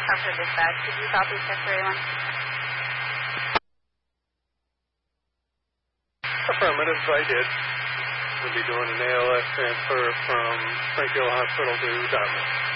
Hartford Dispatch, did you copy Sector A1? Affirmative, I did. We'll be doing an ALS transfer from Springfield Hospital to Dartmouth.